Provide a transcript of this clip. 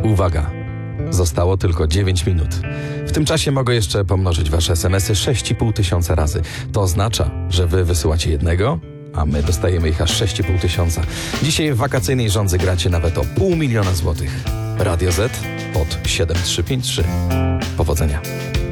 Uwaga, zostało tylko 9 minut. W tym czasie mogę jeszcze pomnożyć wasze SMS-y 6,5 tysiąca razy. To oznacza, że wy wysyłacie jednego, a my dostajemy ich aż 6,5 tysiąca. Dzisiaj w wakacyjnej żądzy gracie nawet o 500 000 złotych. Radio Z pod 7353. Powodzenia.